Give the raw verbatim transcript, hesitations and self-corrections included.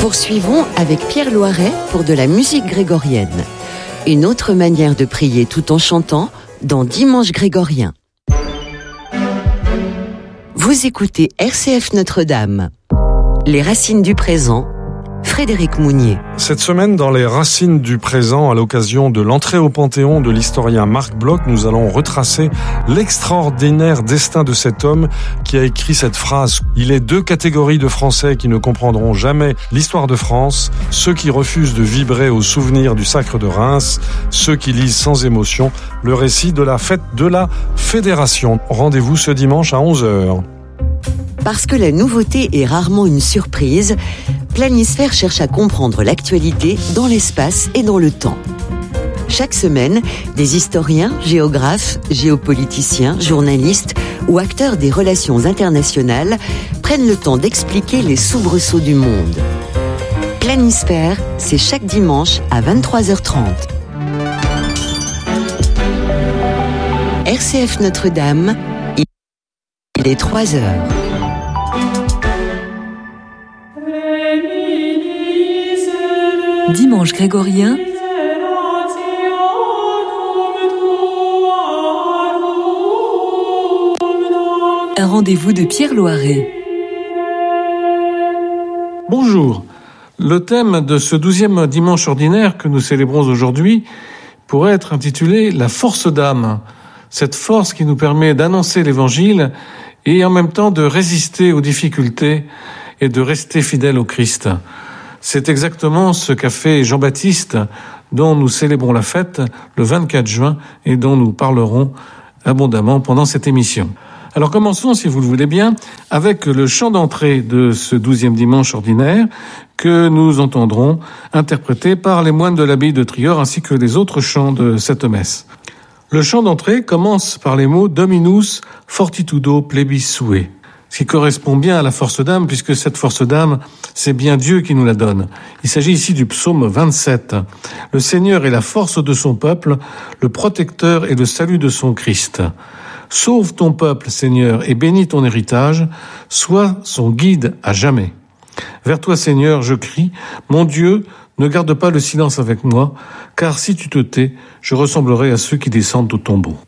Poursuivons avec Pierre Loiret pour de la musique grégorienne. Une autre manière de prier tout en chantant dans Dimanche grégorien. Vous écoutez R C F Notre-Dame. Les racines du présent, Frédéric Mounier. Cette semaine, dans les racines du présent, à l'occasion de l'entrée au Panthéon de l'historien Marc Bloch, nous allons retracer l'extraordinaire destin de cet homme qui a écrit cette phrase. Il est deux catégories de Français qui ne comprendront jamais l'histoire de France, ceux qui refusent de vibrer au souvenir du sacre de Reims, ceux qui lisent sans émotion le récit de la fête de la Fédération. Rendez-vous ce dimanche à onze heures. Parce que la nouveauté est rarement une surprise, Planisphère cherche à comprendre l'actualité dans l'espace et dans le temps. Chaque semaine, des historiens, géographes, géopoliticiens, journalistes ou acteurs des relations internationales prennent le temps d'expliquer les soubresauts du monde. Planisphère, c'est chaque dimanche à vingt-trois heures trente. R C F Notre-Dame, il est trois heures. Dimanche grégorien, un rendez-vous de Pierre Loiret. Bonjour. Le thème de ce douzième dimanche ordinaire que nous célébrons aujourd'hui pourrait être intitulé « La force d'âme », cette force qui nous permet d'annoncer l'Évangile et en même temps de résister aux difficultés et de rester fidèle au Christ. C'est exactement ce qu'a fait Jean-Baptiste, dont nous célébrons la fête le vingt-quatre juin et dont nous parlerons abondamment pendant cette émission. Alors commençons, si vous le voulez bien, avec le chant d'entrée de ce douzième dimanche ordinaire que nous entendrons interprété par les moines de l'abbaye de Trior ainsi que les autres chants de cette messe. Le chant d'entrée commence par les mots « Dominus fortitudo plebis sue », ce qui correspond bien à la force d'âme, puisque cette force d'âme, c'est bien Dieu qui nous la donne. Il s'agit ici du psaume vingt-sept. Le Seigneur est la force de son peuple, le protecteur et le salut de son Christ. Sauve ton peuple, Seigneur, et bénis ton héritage, sois son guide à jamais. Vers toi, Seigneur, je crie, mon Dieu, ne garde pas le silence avec moi, car si tu te tais, je ressemblerai à ceux qui descendent au tombeau.